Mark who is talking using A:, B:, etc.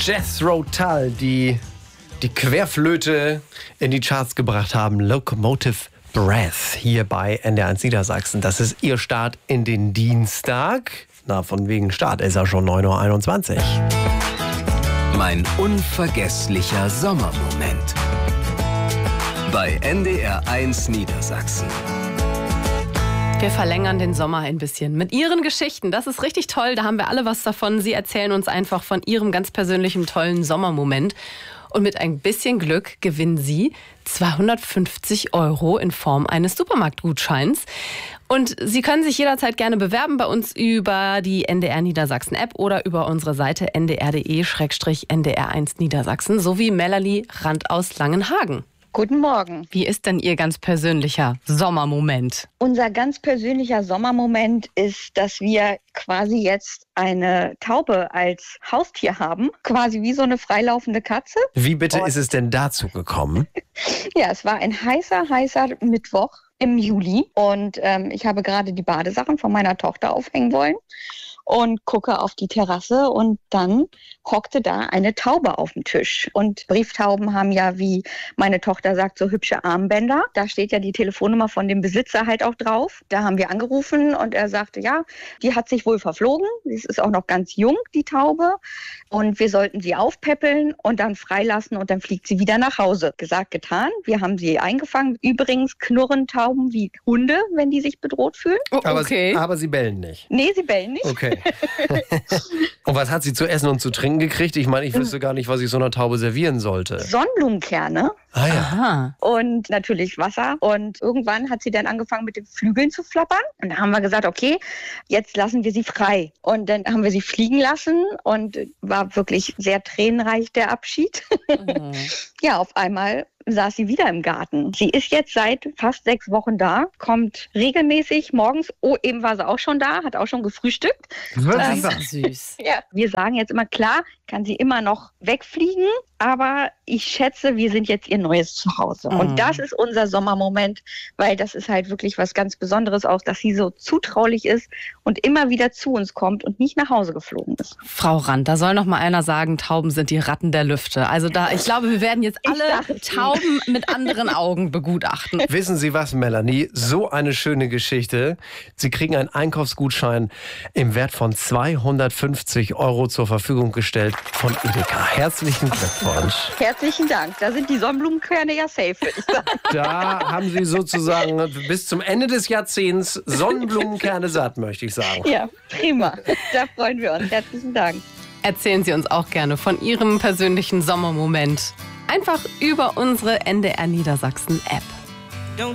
A: Jethro Tull, die Querflöte in die Charts gebracht haben. Locomotive Breath hier bei NDR1 Niedersachsen. Das ist ihr Start in den Dienstag. Na, von wegen Start ist ja schon 9:21 Uhr.
B: Mein unvergesslicher Sommermoment. Bei NDR1 Niedersachsen.
C: Wir verlängern den Sommer ein bisschen mit Ihren Geschichten. Das ist richtig toll, da haben wir alle was davon. Sie erzählen uns einfach von Ihrem ganz persönlichen tollen Sommermoment. Und mit ein bisschen Glück gewinnen Sie 250 € in Form eines Supermarktgutscheins. Und Sie können sich jederzeit gerne bewerben bei uns über die NDR Niedersachsen App oder über unsere Seite ndr.de/ndr1 Niedersachsen, sowie Melanie Rand aus Langenhagen.
D: Guten Morgen.
C: Wie ist denn Ihr ganz persönlicher Sommermoment?
D: Unser ganz persönlicher Sommermoment ist, dass wir quasi jetzt eine Taube als Haustier haben. Quasi wie so eine freilaufende Katze.
A: Wie bitte ist es denn dazu gekommen?
D: Ja, es war ein heißer Mittwoch im Juli. Und ich habe gerade die Badesachen von meiner Tochter aufhängen wollen. Und gucke auf die Terrasse und dann hockte da eine Taube auf dem Tisch. Und Brieftauben haben ja, wie meine Tochter sagt, so hübsche Armbänder. Da steht ja die Telefonnummer von dem Besitzer halt auch drauf. Da haben wir angerufen und er sagte, ja, die hat sich wohl verflogen. Sie ist auch noch ganz jung, die Taube. Und wir sollten sie aufpäppeln und dann freilassen und dann fliegt sie wieder nach Hause. Gesagt, getan. Wir haben sie eingefangen. Übrigens knurren Tauben wie Hunde, wenn die sich bedroht fühlen.
C: Okay.
A: Aber sie bellen nicht.
D: Nee, sie bellen nicht.
A: Okay. Und was hat sie zu essen und zu trinken gekriegt? Ich meine, ich wüsste gar nicht, was ich so einer Taube servieren sollte.
D: Sonnenblumenkerne.
A: Ah ja.
C: Aha.
D: Und natürlich Wasser. Und irgendwann hat sie dann angefangen mit den Flügeln zu flappern. Und da haben wir gesagt, okay, jetzt lassen wir sie frei. Und dann haben wir sie fliegen lassen und war wirklich sehr tränenreich der Abschied.
C: Mhm.
D: Ja, auf einmal saß sie wieder im Garten. Sie ist jetzt seit fast 6 Wochen da, kommt regelmäßig morgens. Oh, eben war sie auch schon da, hat auch schon gefrühstückt.
A: Wirklich wahr?
C: Süß.
D: Ja, wir sagen jetzt immer, klar, kann sie immer noch wegfliegen, aber ich schätze, wir sind jetzt ihr neues Zuhause. Und das ist unser Sommermoment, weil das ist halt wirklich was ganz Besonderes auch, dass sie so zutraulich ist und immer wieder zu uns kommt und nicht nach Hause geflogen ist.
C: Frau Rand, da soll noch mal einer sagen, Tauben sind die Ratten der Lüfte. Also ich glaube, wir werden jetzt alle Tauben mit anderen Augen begutachten.
A: Wissen Sie was, Melanie? So eine schöne Geschichte. Sie kriegen einen Einkaufsgutschein im Wert von 250 € zur Verfügung gestellt von Edeka. Herzlichen Glückwunsch.
D: Herzlichen Dank. Da sind die Sonnenblumenkerne ja safe, würde ich sagen.
A: Da haben Sie sozusagen bis zum Ende des Jahrzehnts Sonnenblumenkerne satt, möchte ich sagen.
D: Ja, prima. Da freuen wir uns. Herzlichen Dank.
C: Erzählen Sie uns auch gerne von Ihrem persönlichen Sommermoment. Einfach über unsere NDR Niedersachsen App.